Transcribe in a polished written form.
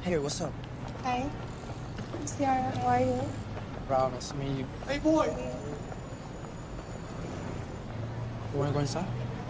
Hey, what's up? Hi, Ciara, how are you? Brown, nice to meet you. Hey, boy! You wanna go inside?